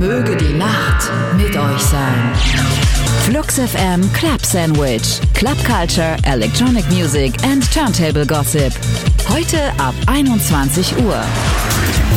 Möge die Nacht mit euch sein. Flux FM Club Sandwich. Club Culture, Electronic Music and Turntable Gossip. Heute ab 21 Uhr.